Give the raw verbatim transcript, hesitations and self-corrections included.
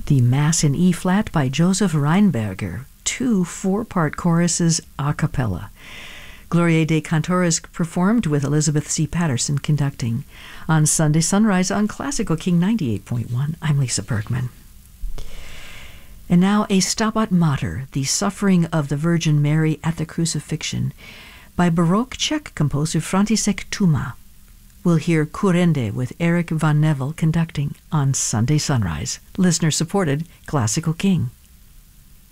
The Mass in E-flat by Joseph Reinberger, two four-part choruses a cappella. Gloria de Cantores performed with Elizabeth C. Patterson conducting. On Sunday Sunrise on Classical King ninety-eight point one, I'm Lisa Bergman. And now a Stabat Mater, the Suffering of the Virgin Mary at the Crucifixion, by Baroque Czech composer František Tuma. We'll hear Kurende with Eric Van Nevel conducting on Sunday Sunrise, listener-supported Classical King.